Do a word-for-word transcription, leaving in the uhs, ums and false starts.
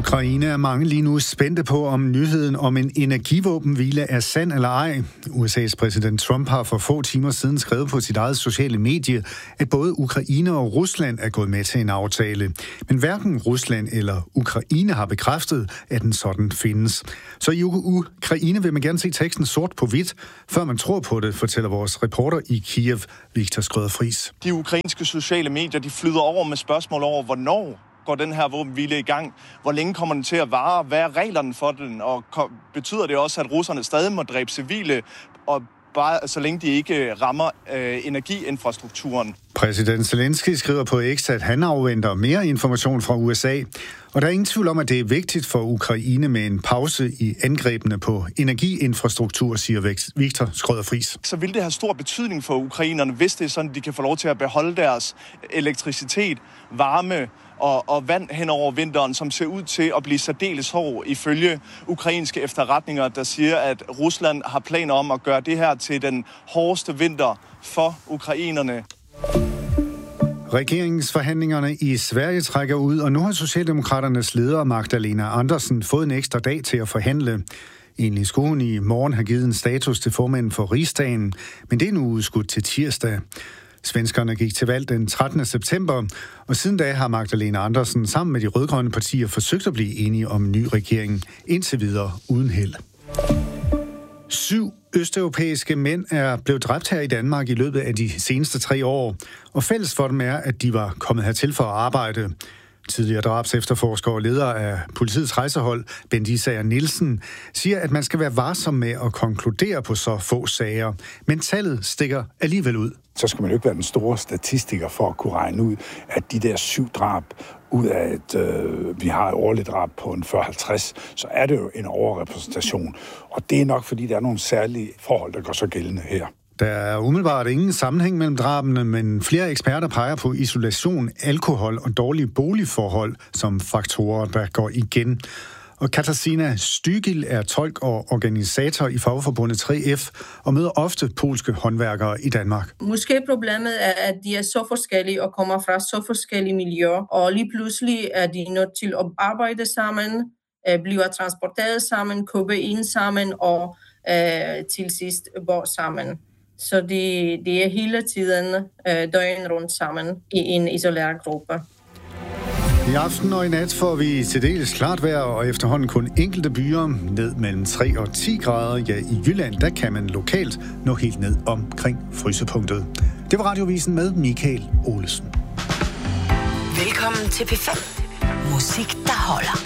Ukraine er mange lige nu spændte på, om nyheden om en energivåbenhvile er sand eller ej. U S A's præsident Trump har for få timer siden skrevet på sit eget sociale medie, at både Ukraine og Rusland er gået med til en aftale. Men hverken Rusland eller Ukraine har bekræftet, at en sådan findes. Så i Ukraine vil man gerne se teksten sort på hvidt, før man tror på det, fortæller vores reporter i Kiev, Victor Skrøder-Friis. De ukrainske sociale medier, de flyder over med spørgsmål over, hvornår går den her våbenhvile i gang? Hvor længe kommer den til at vare? Hvad er reglerne for den? Og betyder det også, at russerne stadig må dræbe civile, og bare så længe de ikke rammer øh, energiinfrastrukturen? Præsident Zelensky skriver på X, at han afventer mere information fra U S A. Og der er ingen tvivl om, at det er vigtigt for Ukraine med en pause i angrebene på energiinfrastruktur, siger Victor Skrøder-Friis. Så vil det have stor betydning for ukrainerne, hvis det er sådan, at de kan få lov til at beholde deres elektricitet, varme og, og vand hen over vinteren, som ser ud til at blive særdeles hård ifølge ukrainske efterretninger, der siger, at Rusland har planer om at gøre det her til den hårdeste vinter for ukrainerne. Regeringsforhandlingerne i Sverige trækker ud, og nu har Socialdemokraternes leder Magdalena Andersson fået en ekstra dag til at forhandle. Egentlig skulle hun i morgen have givet en status til formanden for Rigsdagen, men det er nu udskudt til tirsdag. Svenskerne gik til valg den trettende september, og siden da har Magdalena Andersson sammen med de rødgrønne partier forsøgt at blive enige om en ny regering, indtil videre uden held. Syv østeuropæiske mænd er blevet dræbt her i Danmark i løbet af de seneste tre år, og fælles for dem er, at de var kommet hertil for at arbejde. Tidligere drabsefterforsker og leder af politiets rejsehold, Bent Isager Nielsen, siger, at man skal være varsom med at konkludere på så få sager. Men tallet stikker alligevel ud. Så skal man jo ikke være den store statistiker for at kunne regne ud, at de der syv drab, ud af et, øh, vi har et årligt drab på en fyrre halvtreds, så er det jo en overrepræsentation. Og det er nok, fordi der er nogle særlige forhold, der går så gældende her. Der er umiddelbart ingen sammenhæng mellem drabene, men flere eksperter peger på isolation, alkohol og dårlige boligforhold som faktorer, der går igen. Og Katarzyna Stygil er tolk og organisator i fagforbundet tre F og møder ofte polske håndværkere i Danmark. Måske problemet er, at de er så forskellige og kommer fra så forskellige miljøer, og lige pludselig er de nødt til at arbejde sammen, bliver transporteret sammen, købe ind sammen og øh, til sidst bo sammen. Så de, de er hele tiden øh, døgn rundt sammen i en isoleret gruppe. I aften og i nat får vi til dels klart vejr, og efterhånden kun enkelte byer ned mellem tre og ti grader. Ja, i Jylland, der kan man lokalt nå helt ned omkring frysepunktet. Det var Radiovisen med Michael Olesen. Velkommen til P fem. Musik, der holder.